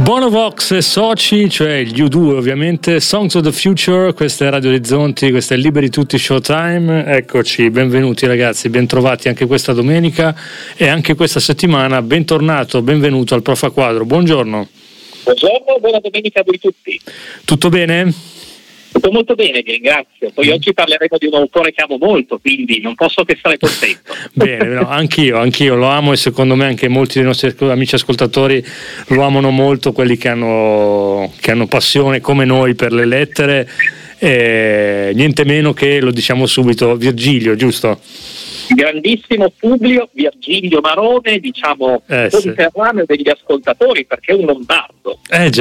Bonovox e soci, cioè gli U2 ovviamente, Songs of the Future, questa è Radio Orizzonti, questa è Liberi Tutti Showtime. Eccoci, benvenuti ragazzi, bentrovati anche questa domenica e anche questa settimana. Bentornato, benvenuto al Prof a Quadro, buongiorno. Buongiorno, buona domenica a voi tutti. Tutto bene? Tutto molto bene, vi ringrazio. Poi oggi parleremo di un autore che amo molto, quindi non posso che stare contento. Bene, no, anch'io lo amo e secondo me anche molti dei nostri amici ascoltatori lo amano molto, quelli che hanno passione come noi per le lettere, niente meno che, lo diciamo subito, Virgilio, giusto? Grandissimo Publio Virgilio Marone, diciamo conterraneo degli ascoltatori, perché è un lombardo.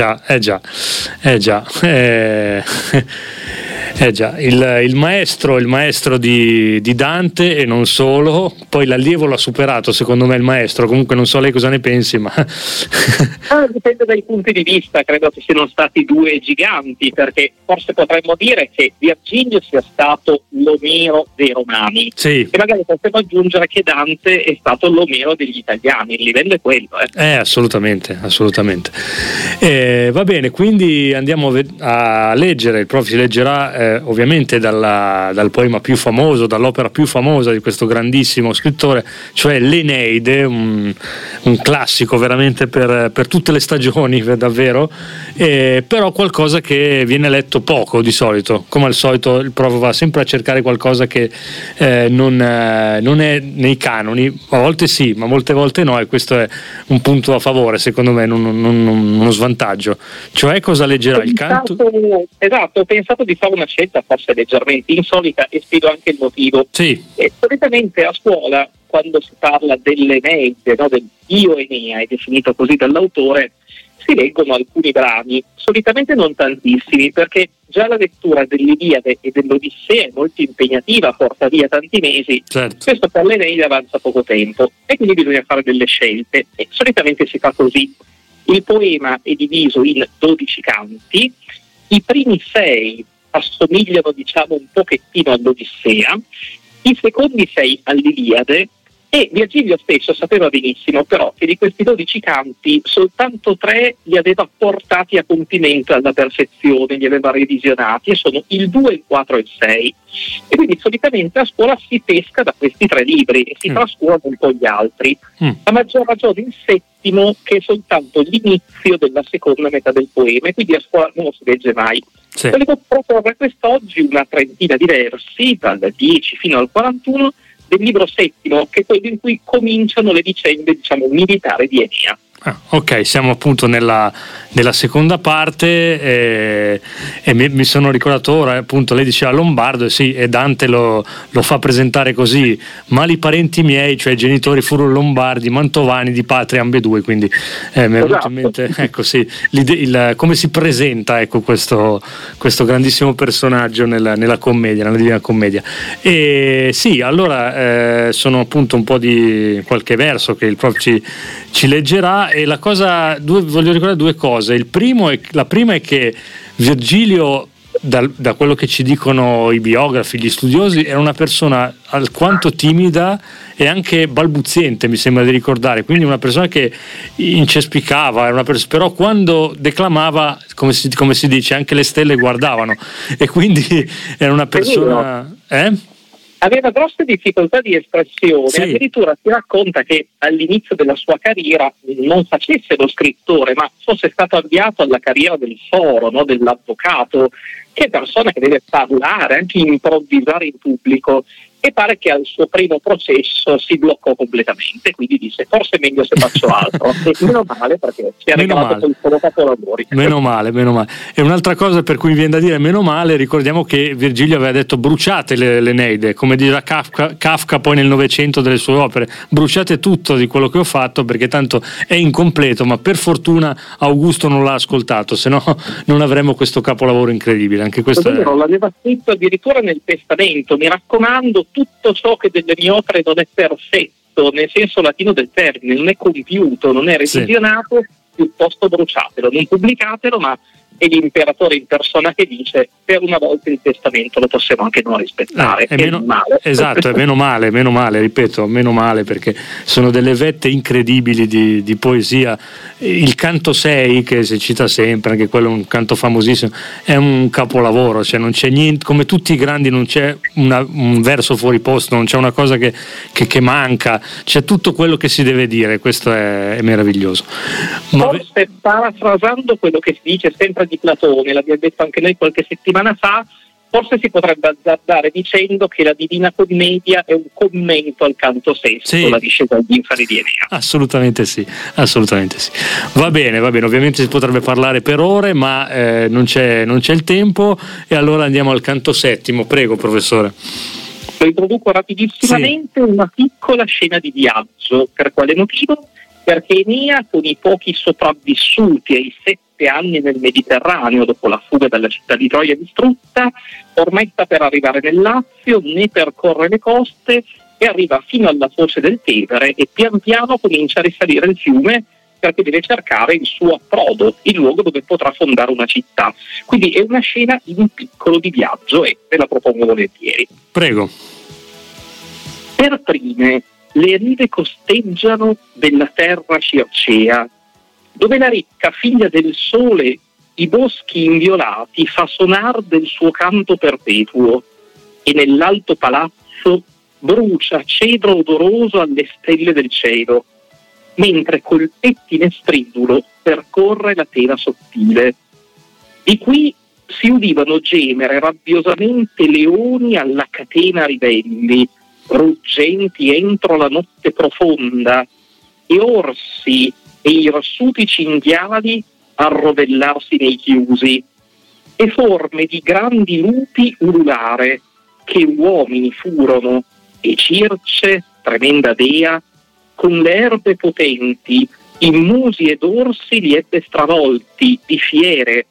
Il maestro di Dante e non solo, poi l'allievo l'ha superato secondo me il maestro, comunque non so lei cosa ne pensi, ma dipende dai punti di vista, credo che siano stati due giganti, perché forse potremmo dire che Virgilio sia stato l'Omero dei Romani, sì. E magari possiamo aggiungere che Dante è stato l'Omero degli italiani, il livello è quello. Assolutamente. Va bene, quindi andiamo a leggere, il prof si leggerà ovviamente dal poema più famoso, dall'opera più famosa di questo grandissimo scrittore, cioè l'Eneide, un classico veramente per tutte le stagioni, davvero, però qualcosa che viene letto poco di solito. Come al solito il prof va sempre a cercare qualcosa che non è nei canoni, a volte sì, ma molte volte no, e questo è un punto a favore secondo me, non uno svantaggio. Cioè, cosa leggerà il canto? Esatto, ho pensato di fare una scelta forse leggermente insolita e spiego anche il motivo. Sì. Solitamente a scuola, quando si parla dell'Eneide, no, del dio Enea, è definito così dall'autore, si leggono alcuni brani, solitamente non tantissimi, perché già la lettura dell'Iliade e dell'Odissea è molto impegnativa, porta via tanti mesi. Certo. Questo per l'Eneide avanza poco tempo e quindi bisogna fare delle scelte, e solitamente si fa così. Il poema è diviso in 12 canti, i primi 6 assomigliano diciamo un pochettino all'Odissea, i secondi 6 all'Iliade, e Virgilio stesso sapeva benissimo però che di questi 12 canti soltanto 3 li aveva portati a compimento alla perfezione, li aveva revisionati, e sono il 2, il 4 e il 6. E quindi solitamente a scuola si pesca da questi 3 libri e si trascurano un po' gli altri. A maggior ragione il settimo, che è soltanto l'inizio della seconda metà del poema, e quindi a scuola non lo si legge mai. Sì. Volevo proporre quest'oggi una trentina di versi, dal 10 fino al 41, del libro settimo, che è quello in cui cominciano le vicende, diciamo, militari di Enea. Ok, siamo appunto nella seconda parte e mi sono ricordato ora, appunto lei diceva Lombardo, sì, e Dante lo fa presentare così: mali parenti miei, cioè i genitori furono lombardi, mantovani di patria ambedue, quindi mi è venuto in mente, ecco sì, come si presenta, ecco, questo grandissimo personaggio nella commedia, nella Divina Commedia. E sì, allora sono appunto un po' di qualche verso che il prof ci leggerà. E la cosa, voglio ricordare due cose. La prima è che Virgilio, da quello che ci dicono i biografi, gli studiosi, era una persona alquanto timida e anche balbuziente, mi sembra di ricordare, quindi una persona che incespicava, però quando declamava, come si dice, anche le stelle guardavano, e quindi era una persona... Aveva grosse difficoltà di espressione, sì. Addirittura si racconta che all'inizio della sua carriera non facesse lo scrittore, ma fosse stato avviato alla carriera del foro, no? Dell'avvocato, che è persona che deve parlare, anche improvvisare in pubblico, e pare che al suo primo processo si bloccò completamente, quindi disse forse è meglio se faccio altro. E meno male, perché si è regalato con il solo capolavori. Meno male. E un'altra cosa per cui mi viene da dire meno male, ricordiamo che Virgilio aveva detto bruciate l'Eneide, come dirà Kafka poi nel Novecento delle sue opere, bruciate tutto di quello che ho fatto perché tanto è incompleto, ma per fortuna Augusto non l'ha ascoltato, se no non avremmo questo capolavoro incredibile. Anche questo l'aveva scritto addirittura nel testamento: mi raccomando, tutto ciò che delle mie opere non è perfetto, nel senso latino del termine, non è compiuto, non è revisionato, piuttosto bruciatelo, non pubblicatelo, ma e l'imperatore in persona che dice: per una volta il testamento lo possiamo anche non rispettare. Male. Esatto, è meno male, ripeto, meno male, perché sono delle vette incredibili di poesia. Il canto 6, che si cita sempre, anche quello è un canto famosissimo, è un capolavoro, cioè non c'è niente, come tutti i grandi non c'è un verso fuori posto, non c'è una cosa che manca, c'è tutto quello che si deve dire, questo è meraviglioso. Forse parafrasando quello che si dice sempre di Platone, l'abbiamo detto anche noi qualche settimana fa, forse si potrebbe azzardare dicendo che la Divina Commedia è un commento al canto sesto, sì, la discesa agli inferi di Enea. Assolutamente sì. Va bene, ovviamente si potrebbe parlare per ore, ma non c'è il tempo, e allora andiamo al canto settimo. Prego, professore. Lo introduco rapidissimamente, sì. Una piccola scena di viaggio. Per quale motivo? Perché Enea, con i pochi sopravvissuti ai 7 anni nel Mediterraneo dopo la fuga dalla città di Troia distrutta, ormai sta per arrivare nel Lazio, ne percorre le coste e arriva fino alla foce del Tevere, e pian piano comincia a risalire il fiume perché deve cercare il suo approdo, il luogo dove potrà fondare una città. Quindi è una scena in piccolo di viaggio, e ve la propongo volentieri. Prego. Per prime le rive costeggiano della terra circea, dove la ricca figlia del sole i boschi inviolati fa sonar del suo canto perpetuo, e nell'alto palazzo brucia cedro odoroso alle stelle del cielo, mentre col pettine stridulo percorre la tela sottile. Di qui si udivano gemere rabbiosamente leoni alla catena ribelli, ruggenti entro la notte profonda, e orsi e irsuti cinghiali a rovellarsi nei chiusi, e forme di grandi lupi ululare, che uomini furono, e Circe, tremenda dea, con le erbe potenti, in musi ed orsi li ebbe stravolti di fiere,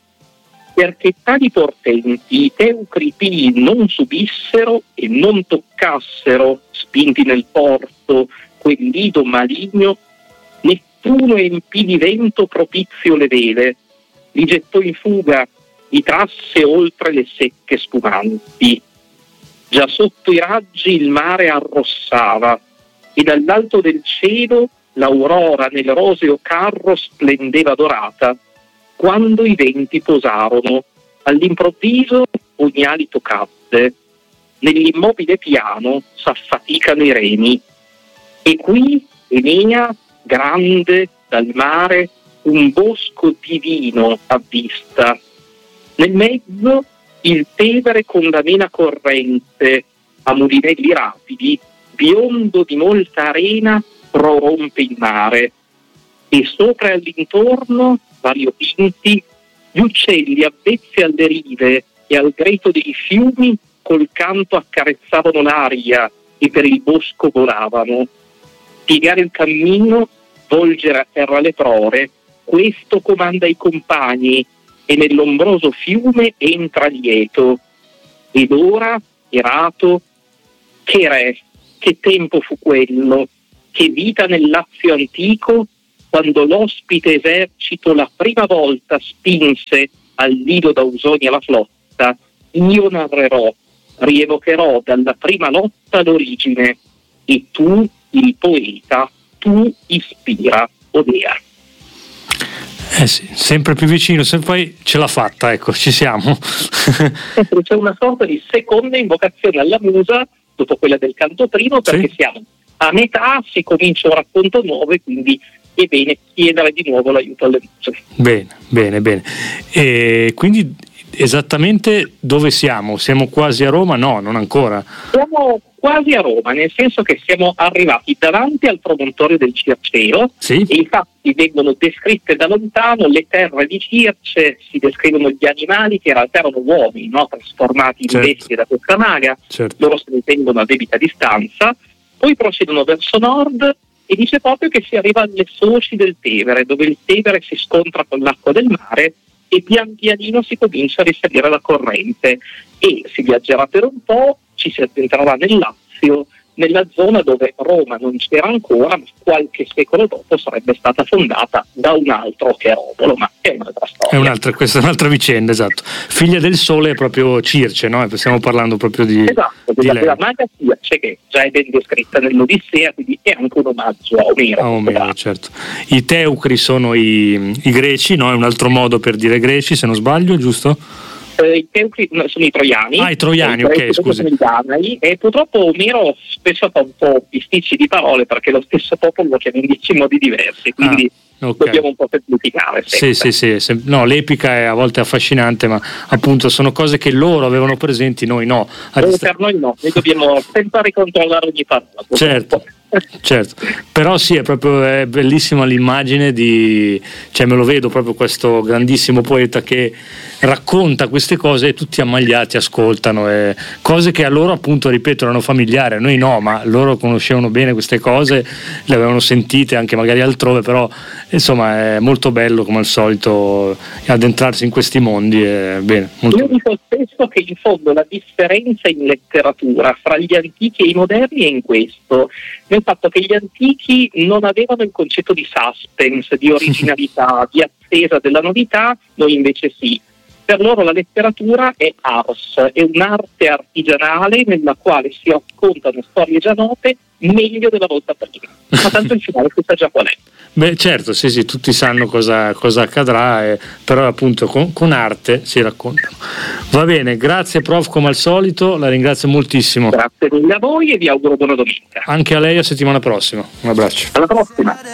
perché tali portenti i teucri pii non subissero e non toccassero, spinti nel porto, quel lido maligno, Nettuno empì di vento propizio le vele, li gettò in fuga, li trasse oltre le secche spumanti. Già sotto i raggi il mare arrossava, e dall'alto del cielo l'aurora nel roseo carro splendeva dorata, quando i venti posarono. All'improvviso ogni alito cadde, nell'immobile piano s'affaticano i remi, e qui Enea, grande dal mare, un bosco divino a vista. Nel mezzo il Tevere con la mena corrente, a mulinelli rapidi, biondo di molta arena, prorompe il mare, e sopra e all'intorno, variopinti, gli uccelli avvezzi alle rive e al greto dei fiumi col canto accarezzavano l'aria e per il bosco volavano. Piegare il cammino, volgere a terra le prore, questo comanda i compagni, e nell'ombroso fiume entra lieto. Ed ora, irato, che re, che tempo fu quello, che vita nel Lazio antico, quando l'ospite esercito la prima volta spinse al lido d'Ausonia la flotta. Io narrerò, rievocherò dalla prima lotta l'origine, e tu, il poeta, tu ispira, Odea. Sì, sempre più vicino, poi ce l'ha fatta, ecco, ci siamo. C'è una sorta di seconda invocazione alla musa dopo quella del canto primo, perché sì, siamo a metà, si comincia un racconto nuovo, e quindi è bene chiedere di nuovo l'aiuto alle muse. Bene. E quindi esattamente dove siamo? Siamo quasi a Roma? No, non ancora. Siamo quasi a Roma, nel senso che siamo arrivati davanti al promontorio del Circeo, sì, e infatti vengono descritte da lontano le terre di Circe, si descrivono gli animali che in realtà erano uomini, no? Trasformati in bestie da questa maga, loro se ne tengono a debita distanza, poi procedono verso nord e dice proprio che si arriva alle foci del Tevere, dove il Tevere si scontra con l'acqua del mare e pian pianino si comincia a risalire la corrente, e si viaggerà per un po', ci si addentrerà nel Lazio, nella zona dove Roma non c'era ancora, ma qualche secolo dopo sarebbe stata fondata da un altro che è Romolo, ma è un'altra storia. Questa è un'altra vicenda, esatto. Figlia del Sole è proprio Circe, no? Stiamo parlando proprio di... Esatto, della maga Circe, che già è ben descritta nell'Odissea, quindi è anche un omaggio a Omero. A Omero, certo. I Teucri sono i greci, no? È un altro modo per dire greci, se non sbaglio, giusto? I Teucri sono i troiani. I troiani, ok, scusi. Sono i Danai, e purtroppo Omero spesso fa un po' bisticci di parole, perché lo stesso popolo lo chiama in 10 modi diversi, quindi dobbiamo un po' semplificare. Sì. No, l'epica è a volte affascinante, ma appunto sono cose che loro avevano presenti, noi no. Per noi no, noi dobbiamo sempre ricontrollare ogni parola. Certo, però sì, è bellissima l'immagine cioè me lo vedo proprio questo grandissimo poeta che racconta queste cose e tutti ammagliati ascoltano, cose che a loro, appunto, ripeto, erano familiari, a noi no, ma loro conoscevano bene queste cose, le avevano sentite anche magari altrove, però insomma è molto bello come al solito addentrarsi in questi mondi. Bene, molto Io dico spesso che in fondo la differenza in letteratura fra gli antichi e i moderni è in questo, nel fatto che gli antichi non avevano il concetto di suspense, di originalità, di attesa della novità, noi invece sì. Per loro la letteratura è ars, è un'arte artigianale nella quale si raccontano storie già note meglio della volta prima, ma tanto il finale si sa già qual è. Beh, certo, sì, tutti sanno cosa accadrà, però appunto con arte si raccontano. Va bene, grazie prof, come al solito, la ringrazio moltissimo. Grazie mille a voi e vi auguro buona domenica. Anche a lei, a settimana prossima. Un abbraccio. Alla prossima.